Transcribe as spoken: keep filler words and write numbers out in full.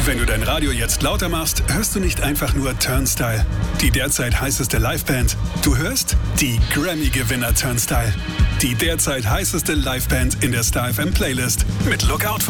Wenn du dein Radio jetzt lauter machst, hörst du nicht einfach nur Turnstile, die derzeit heißeste Liveband. Du hörst die Grammy-Gewinner Turnstile, die derzeit heißeste Liveband in der Star F M Playlist mit Lookout